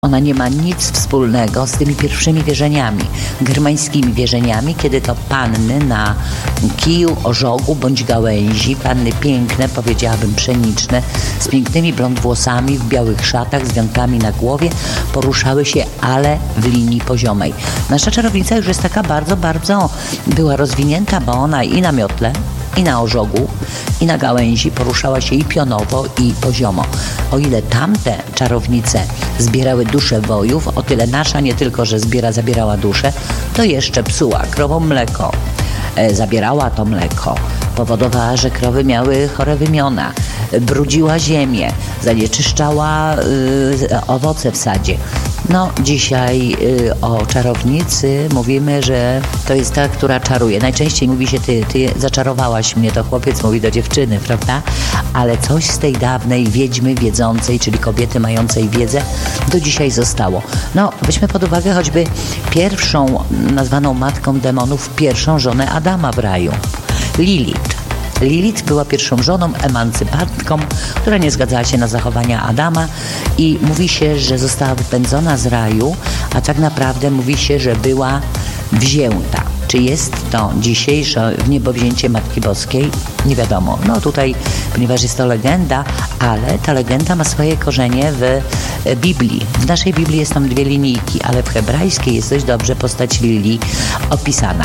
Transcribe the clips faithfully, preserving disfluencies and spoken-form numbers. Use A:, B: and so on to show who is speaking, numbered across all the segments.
A: Ona nie ma nic wspólnego z tymi pierwszymi wierzeniami, germańskimi wierzeniami, kiedy to panny na kiju, ożogu bądź gałęzi, panny piękne, powiedziałabym pszeniczne, z pięknymi blond włosami, w białych szatach, z wiątkami na głowie, poruszały się, ale w linii poziomej. Nasza czarownica już jest taka bardzo, bardzo była rozwinięta, bo ona i na miotle, i na ożogu, i na gałęzi poruszała się i pionowo, i poziomo. O ile tamte czarownice zbierały dusze wojów, o tyle nasza nie tylko, że zbiera, zabierała duszę, to jeszcze psuła krowom mleko, e, zabierała to mleko, powodowała, że krowy miały chore wymiona, brudziła ziemię, zanieczyszczała y, owoce w sadzie. No, dzisiaj y, o czarownicy mówimy, że to jest ta, która czaruje. Najczęściej mówi się, ty, ty zaczarowałaś mnie, to chłopiec mówi do dziewczyny, prawda? Ale coś z tej dawnej wiedźmy wiedzącej, czyli kobiety mającej wiedzę, do dzisiaj zostało. No, weźmy pod uwagę choćby pierwszą, nazwaną matką demonów, pierwszą żonę Adama w raju, Lilith. Lilith była pierwszą żoną, emancypantką, która nie zgadzała się na zachowania Adama i mówi się, że została wypędzona z raju, a tak naprawdę mówi się, że była wzięta. Czy jest to dzisiejsze wniebowzięcie Matki Boskiej? Nie wiadomo. No tutaj, ponieważ jest to legenda, ale ta legenda ma swoje korzenie w Biblii. W naszej Biblii jest tam dwie linijki, ale w hebrajskiej jest dość dobrze postać Lili opisana.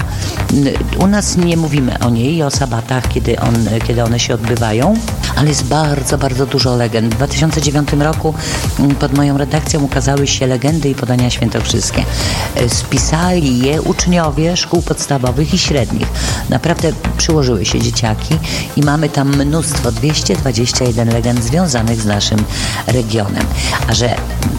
A: U nas nie mówimy o niej, o sabatach, kiedy, on, kiedy one się odbywają, ale jest bardzo, bardzo dużo legend. W dwa tysiące dziewiątym roku pod moją redakcją ukazały się legendy i podania świętokrzyskie. Spisali je uczniowie szkół podstawowych i średnich. Naprawdę przyłożyły się dzieciaki i mamy tam mnóstwo, dwieście dwadzieścia jeden legend związanych z naszym regionem. A że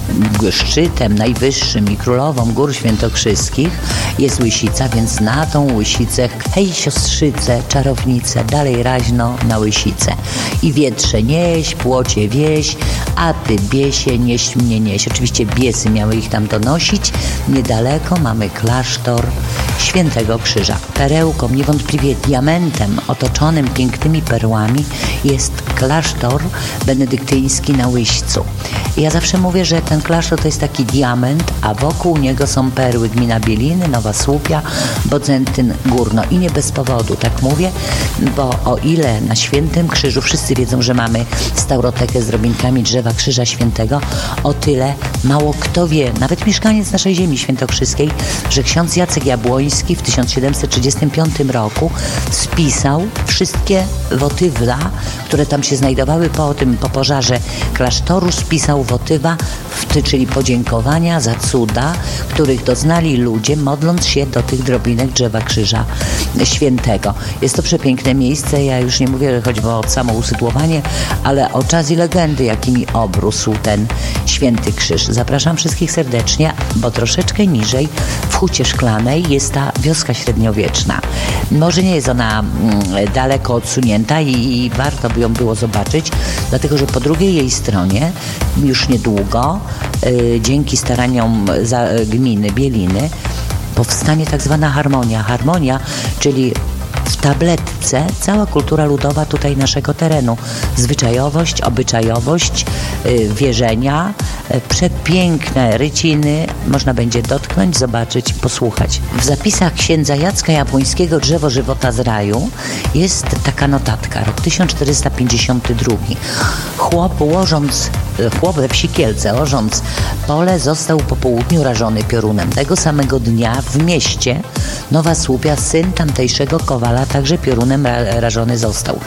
A: szczytem najwyższym i królową gór świętokrzyskich jest Łysica, więc na tą Łysicę, hej siostrzyce, czarownice, dalej raźno na Łysicę. I wietrze nieś, płocie wieś, a ty biesie, nieś mnie nieś. Oczywiście biesy miały ich tam donosić. Niedaleko mamy klasztor Świętego Krzyża. Perełką, niewątpliwie diamentem otoczonym pięknymi perłami jest klasztor benedyktyński na Łyścu. Ja zawsze mówię, że ten klasztor to jest taki diament, a wokół niego są perły. Gmina Bieliny, Nowa Słupia, Bodzentyn, Górno. I nie bez powodu tak mówię, bo o ile na Świętym Krzyżu wszyscy wiedzą, że mamy staurotekę z drobinkami drzewa Krzyża Świętego, o tyle mało kto wie, nawet mieszkaniec naszej ziemi świętokrzyskiej, że ksiądz Jacek Jabłoński w tysiąc siedemset trzydziestym piątym roku spisał wszystkie wotywla, które tam się znajdowały po tym, po pożarze klasztoru, spisał wotywa, czyli podziękowania za cuda, których doznali ludzie, modląc się do tych drobinek drzewa Krzyża Świętego. Jest to przepiękne miejsce, ja już nie mówię choćby o samo usytuowanie, ale o czas i legendy, jakimi obrósł ten Święty Krzyż. Zapraszam wszystkich serdecznie, bo troszeczkę niżej, w Hucie Szklanej, jest ta wioska średniowieczna. Może nie jest ona mm, daleko odsunięta i, i warto by ją było zobaczyć, dlatego że po drugiej jej stronie już niedługo, y, dzięki staraniom za, y, gminy Bieliny, powstanie tak zwana harmonia. Harmonia, czyli w tabletce cała kultura ludowa tutaj naszego terenu. Zwyczajowość, obyczajowość, yy, wierzenia, yy, przepiękne ryciny. Można będzie dotknąć, zobaczyć, posłuchać. W zapisach księdza Jacka Jabłońskiego Drzewo żywota z raju jest taka notatka. Rok tysiąc czterysta pięćdziesiąty drugi. Chłop łożąc, chłop we wsi Kielce, łożąc pole, został po południu rażony piorunem. Tego samego dnia w mieście Nowa Słupia, syn tamtejszego kowala, także piorunem ra- rażony został.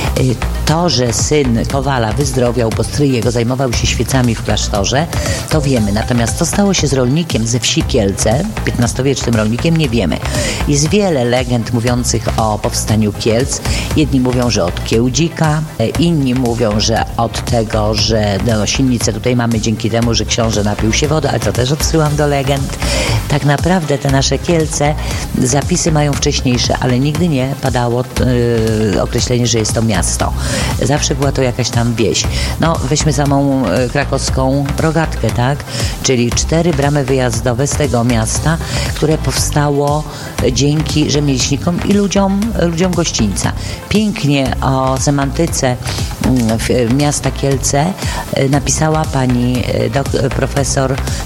A: To, że syn kowala wyzdrowiał, bo stryj jego zajmował się świecami w klasztorze, to wiemy. Natomiast co stało się z rolnikiem ze wsi Kielce, piętnastowiecznym rolnikiem, nie wiemy. Jest wiele legend mówiących o powstaniu Kielc. Jedni mówią, że od Kiełdzika, inni mówią, że od tego, że no, silnicę tutaj mamy dzięki temu, że książę napił się wody, ale to też odsyłam do legend. Tak naprawdę te nasze Kielce, zapisy mają wcześniejsze, ale nigdy nie padało yy, określenie, że jest to miasto. Zawsze była to jakaś tam wieś. No, weźmy samą yy, krakowską Rogatkę, tak? Czyli cztery bramy wyjazdowe z tego miasta, które powstało dzięki rzemieślnikom i ludziom, ludziom gościńca. Pięknie o semantyce yy, miasta Kielce yy, napisała pani yy, dok- profesor